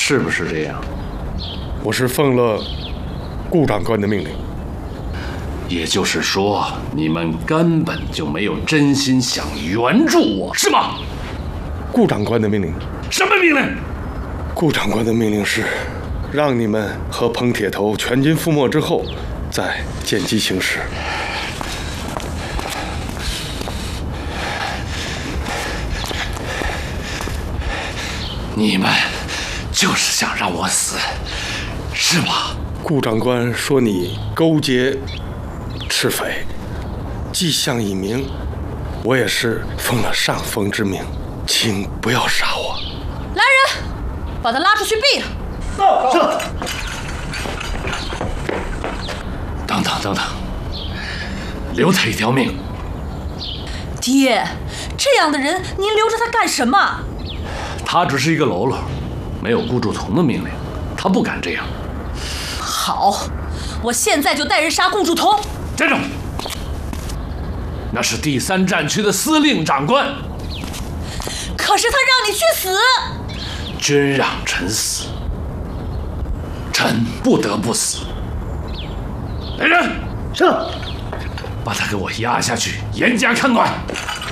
是不是这样？ 我是奉了顾长官的命令。 也就是说，你们根本就没有真心想援助我，是吗？ 顾长官的命令。 什么命令？ 顾长官的命令是，让你们和彭铁头全军覆没之后，再见机行事。 你们就是想让我死，是吧？ 顾长官说你勾结赤匪，迹象已明，我也是奉了上峰之命，请不要杀我。 来人，把他拉出去毙了。 是。等等，留他一条命。 爹，这样的人您留着他干什么？ 他只是一个喽啰，没有顾祝同的命令，他不敢这样。 好，我现在就带人杀顾祝同。 站住！那是第3战区的司令长官。 可是他让你去死。 君让臣死，臣不得不死。来人， 是。 把他给我押下去，严加看管。